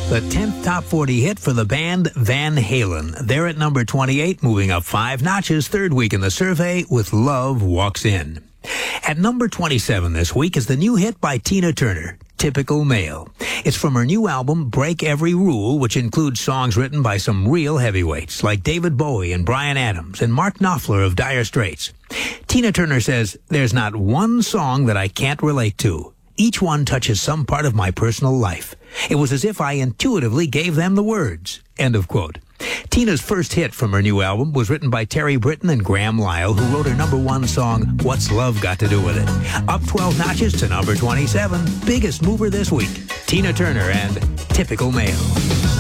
The 10th top 40 hit for the band Van Halen. They're at number 28, moving up 5 notches, third week in the survey with Love Walks In. At number 27 this week is the new hit by Tina Turner, Typical Male. It's from her new album, Break Every Rule, which includes songs written by some real heavyweights like David Bowie and Bryan Adams and Mark Knopfler of Dire Straits. Tina Turner says, "There's not one song that I can't relate to. Each one touches some part of my personal life. It was as if I intuitively gave them the words." End of quote. Tina's first hit from her new album was written by Terry Britton and Graham Lyle, who wrote her number 1 song, What's Love Got to Do With It? Up 12 notches to number 27, biggest mover this week, Tina Turner and Typical Male.